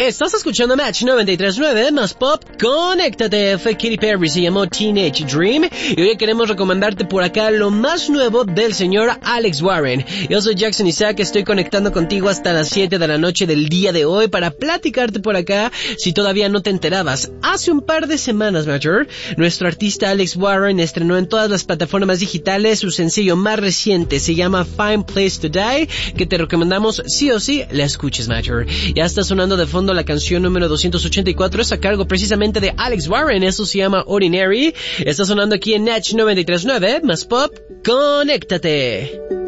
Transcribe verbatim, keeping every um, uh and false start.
Estás escuchando Match noventa y tres punto nueve más Pop. Conéctate. Fue Katy Perry, se llamó Teenage Dream. Y hoy queremos recomendarte por acá lo más nuevo del señor Alex Warren. Yo soy Jackson Isaac, estoy conectando contigo hasta las siete de la noche del día de hoy para platicarte por acá. Si todavía no te enterabas, hace un par de semanas, Major, nuestro artista Alex Warren estrenó en todas las plataformas digitales su sencillo más reciente. Se llama Fine Place to Die, que te recomendamos sí o sí la escuches, Major. Ya está sonando de fondo la canción número doscientos ochenta y cuatro, es a cargo precisamente de Alex Warren, eso se llama Ordinary. Está sonando aquí en Natch noventa y tres punto nueve, más Pop, conéctate.